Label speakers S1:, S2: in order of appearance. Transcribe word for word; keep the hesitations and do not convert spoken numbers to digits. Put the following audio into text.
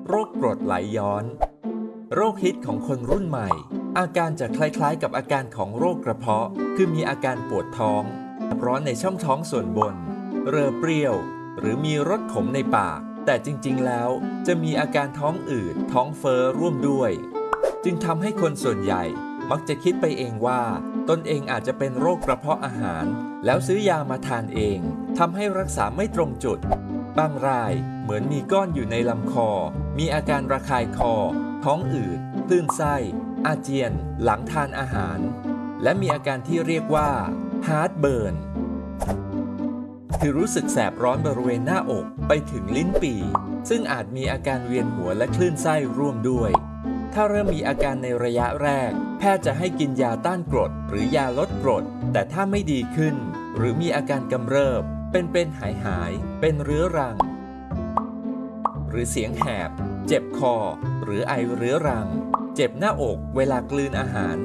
S1: โรคกรดไหลย้อนโรคฮิตของคนรุ่นใหม่อาการจะคล้ายๆกับอาการของโรคกระเพาะคือมีอาการปวดท้องร้อนในช่องท้องส่วนบนเรอเปรี้ยวหรือมีรสขมในปากแต่จริงๆแล้วจะมีอาการท้องอืดท้องเฟ้อร่วมด้วยจึงทำให้คนส่วนใหญ่มักจะคิดไปเองว่าตนเองอาจจะเป็นโรคกระเพาะอาหารแล้วซื้อยามาทานเองทำให้รักษาไม่ตรงจุดบางรายเหมือนมีก้อนอยู่ในลำคอมีอาการระคายคอท้องอืดคลื่นไส้อาเจียนหลังทานอาหารและมีอาการที่เรียกว่า heartburn คือรู้สึกแสบร้อนบริเวณหน้าอกไปถึงลิ้นปี่ซึ่งอาจมีอาการเวียนหัวและคลื่นไส้ร่วมด้วยถ้าเริ่มมีอาการในระยะแรกแพทย์จะให้กินยาต้านกรดหรือยาลดกรดแต่ถ้าไม่ดีขึ้นหรือมีอาการกำเริบเป็นเป็นหายหายเป็นเรื้อรังหรือเสียงแหบเจ็บคอหรือไอเรื้อรังเจ็บหน้าอกเวลากลืนอาหาร